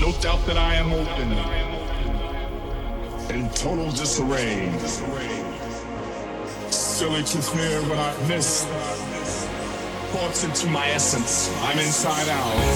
No doubt that I am open, in total disarray. Silly to fear what I've missed. Thoughts into my essence. I'm inside out.